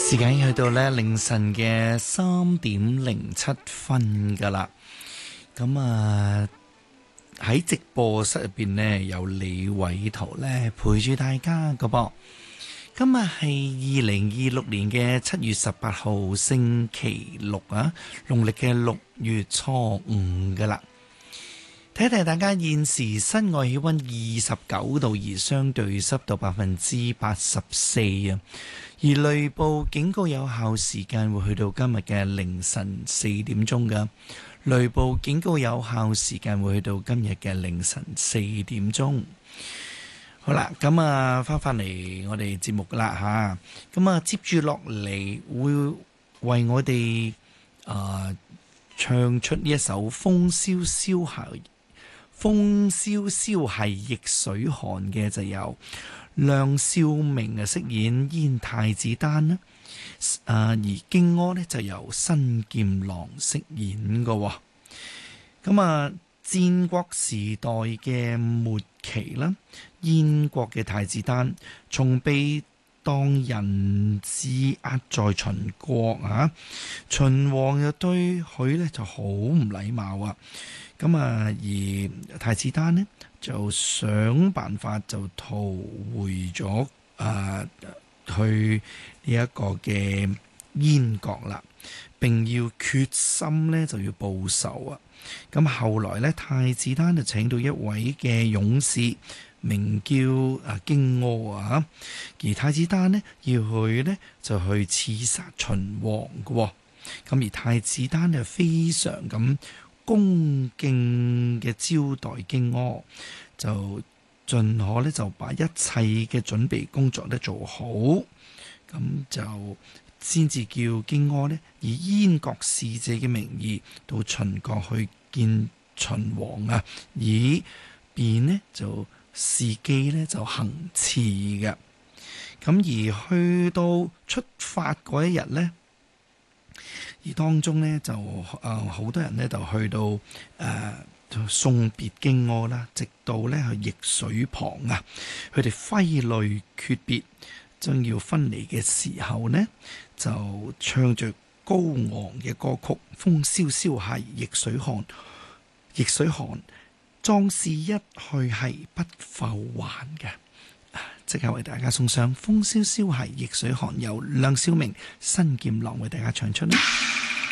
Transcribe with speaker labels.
Speaker 1: 時間去到咧凌晨嘅3:07噶啦，咁喺直播室入邊呢，有李偉圖咧陪住大家噶噃。今日係2026年嘅7月18號星期六啊，農曆嘅6月初5噶啦。睇睇大家現時室外氣溫29度，而相對濕度84%啊。而雷暴警告有效時間會去到今日嘅凌晨4點鐘噶。雷暴警告有效時間會去到今日嘅凌晨4點鐘。好啦，咁翻嚟我哋節目啦吓，咁接住落嚟會為我哋唱出呢一首風蕭蕭係逆水寒嘅，就有梁少明飾演燕太子丹啦，而荊軻呢就由新劍郎飾演嘅。咁戰國時代嘅末期啦，燕國嘅太子丹從被當人質壓在秦國啊，秦王又對佢呢就好唔禮貌啊。咁而太子丹呢就想辦法就逃回咗去呢一個嘅燕國啦，並要決心呢就要報仇啊。咁後來呢，太子丹就請到一位嘅勇士，名叫荊軻啊，而太子丹呢要佢呢就去刺殺秦王嘅。咁而太子丹就非常咁恭敬嘅招待荊軻，就盡可呢就把一切嘅準備工作都做好，咁就先至叫荊軻呢以燕國使者嘅名義到秦國去見秦王啊，以便呢就伺機呢就行刺嘅。咁而去到出發嗰一日呢，而當中呢，就好多人呢，就去到送別荊軻啦，直到呢去易水旁啊，佢哋揮淚訣別，將要分離嘅時候呢，就唱着高昂嘅歌曲，風蕭蕭係易水寒，易水寒，壯士一去係不復還嘅。即刻為大家送上風蕭蕭係易水寒，由梁少明新劍郎為大家唱出啦。